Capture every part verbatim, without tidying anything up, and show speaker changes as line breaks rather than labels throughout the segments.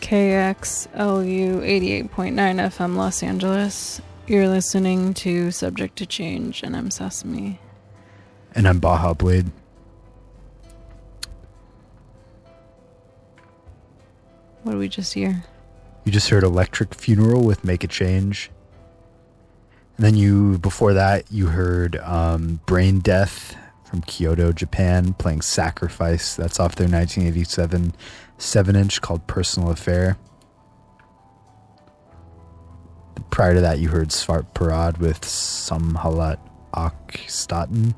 K X L U eighty-eight point nine F M Los Angeles. You're listening to Subject to Change, and I'm Sesame.
And I'm Baja Blade.
What did we just hear?
You just heard Electric Funeral with Make a Change. And then you, before that, you heard um, Brain Death from Kyoto, Japan, playing Sacrifice. That's off their nineteen eighty-seven seven inch called Personal Affair. Prior to that, you heard Svart Parad with Samhalat Akstaten.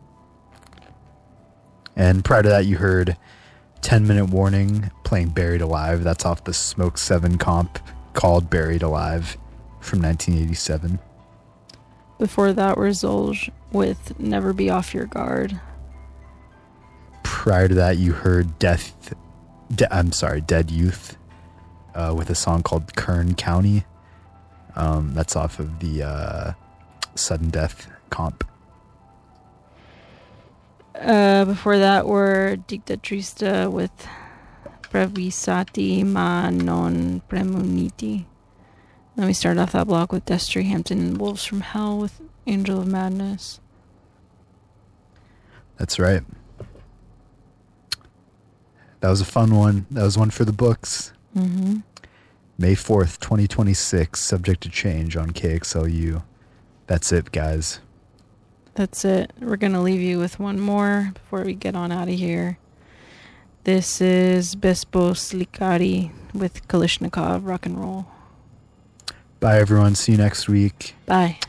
And prior to that, you heard ten minute Warning playing Buried Alive. That's off the Smoke seven comp called Buried Alive from nineteen eighty-seven.
Before that were Zolj with Never Be Off Your Guard.
Prior to that, you heard Death, De- I'm sorry, Dead Youth uh, with a song called Kern County. Um, that's off of the uh, Sudden Death comp.
Uh, before that were Dicta Trista with Previsati Ma Non Premuniti. Then we started off that block with Destry Hampton and Wolves from Hell with Angel of Madness.
That's right. That was a fun one. That was one for the books.
Mm-hmm.
May fourth, twenty twenty-six, Subject to Change on K X L U. That's it, guys.
That's it. We're going to leave you with one more before we get on out of here. This is Bespo Slikari with Kalishnikov Rock and Roll.
Bye, everyone. See you next week.
Bye.